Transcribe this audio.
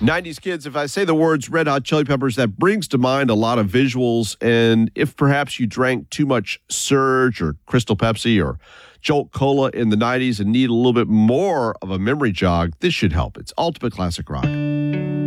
90s kids, if I say the words Red Hot Chili Peppers, that brings to mind a lot of visuals. And if perhaps you drank too much Surge or Crystal Pepsi or Jolt Cola in the 90s and need a little bit more of a memory jog, this should help. It's Ultimate Classic Rock.